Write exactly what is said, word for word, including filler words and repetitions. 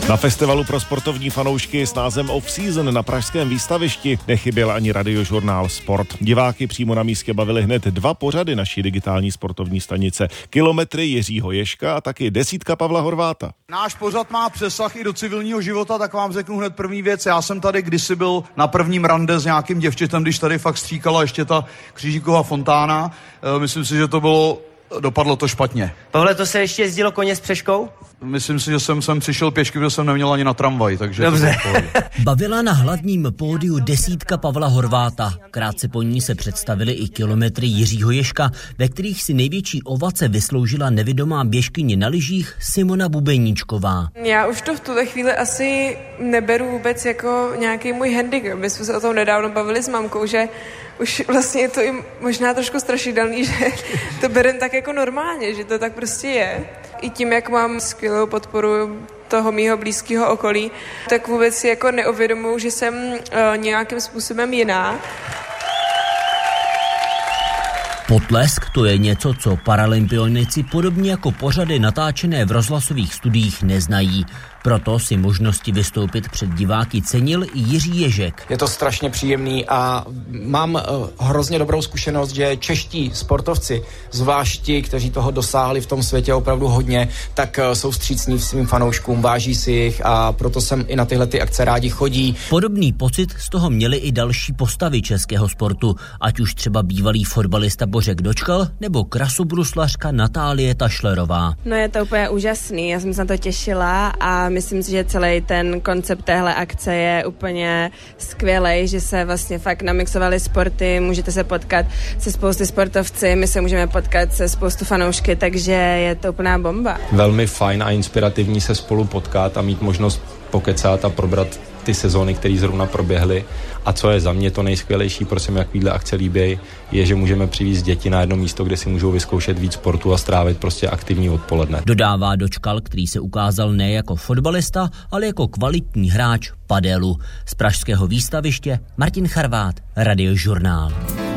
Na festivalu pro sportovní fanoušky s názvem Off-Season na pražském výstavišti nechyběl ani radiožurnál Sport. Diváky přímo na místě bavili hned dva pořady naší digitální sportovní stanice. Kilometry Jiřího Ježka a taky Desítka Pavla Horváta. Náš pořad má přesah i do civilního života, tak vám řeknu hned první věc. Já jsem tady kdysi byl na prvním rande s nějakým děvčetem, když tady fakt stříkala ještě ta Křížíková fontána. Myslím si, že to bylo, dopadlo to špatně. Tohle to se ještě jezdilo koně s přeškou? Myslím si, že jsem sem přišel pěšky, protože jsem neměl ani na tramvaj, takže... Dobře. Bavila na hlavním pódiu Desítka Pavla Horváta. Krátce po ní se představili i kilometry Jiřího Ježka, ve kterých si největší ovace vysloužila nevidomá běžkyně na lyžích Simona Bubeníčková. Já už to v tuhle chvíli asi neberu vůbec jako nějaký můj handicap. My jsme se o tom nedávno bavili s mamkou, že už vlastně je to i možná trošku strašidelný, že to berem tak jako normálně, že to tak prostě je. I tím, jak mám skvělou podporu toho mýho blízkého okolí, tak vůbec si jako neuvědomuji, že jsem uh, nějakým způsobem jiná. Potlesk to je něco, co paralympionici podobně jako pořady natáčené v rozhlasových studiích neznají. Proto si možnosti vystoupit před diváky cenil i Jiří Ježek. Je to strašně příjemný a mám uh, hrozně dobrou zkušenost, že čeští sportovci, zvlášť ti, kteří toho dosáhli v tom světě opravdu hodně, tak uh, jsou vstřícní svým fanouškům, váží si jich a proto sem i na tyhle ty akce rádi chodí. Podobný pocit z toho měli i další postavy českého sportu, ať už třeba bývalý fotbalista Bořek Dočkal nebo krasobruslařka Natálie Tašlerová. No je to úplně úžasný, já jsem se na to těšila a myslím si, že celý ten koncept téhle akce je úplně skvělej, že se vlastně fakt namixovaly sporty, můžete se potkat se spousty sportovci, my se můžeme potkat se spoustu fanoušky, takže je to úplná bomba. Velmi fajn a inspirativní se spolu potkat a mít možnost pokecat a probrat ty sezóny, které zrovna proběhly. A co je za mě to nejskvělejší, prosím, jak takovýhle akce líbí, je, že můžeme přivést děti na jedno místo, kde si můžou vyzkoušet víc sportu a strávit prostě aktivní odpoledne. Dodává Dočkal, který se ukázal ne jako fotbalista, ale jako kvalitní hráč padelu. Z pražského výstaviště Martin Charvát, Radiožurnál.